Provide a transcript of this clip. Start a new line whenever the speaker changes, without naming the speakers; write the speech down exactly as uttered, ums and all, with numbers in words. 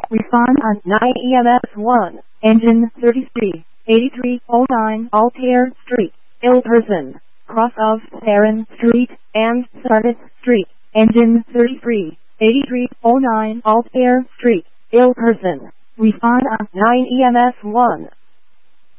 Refund on nine E M S one, engine thirty-three, eighty-three oh nine Altair Street, ill person, cross of Theron Street and Sarnet Street, engine thirty-three, eighty-three oh nine Altair Street, ill person. Refund on nine E M S one.